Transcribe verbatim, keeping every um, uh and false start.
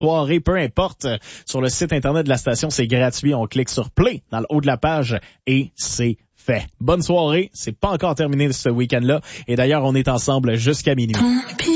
soirée, peu importe. Sur le site internet de la station, c'est gratuit. On clique sur Play dans le haut de la page et c'est fait. Bonne soirée. C'est pas encore terminé ce week-end-là. Et d'ailleurs, on est ensemble jusqu'à minuit.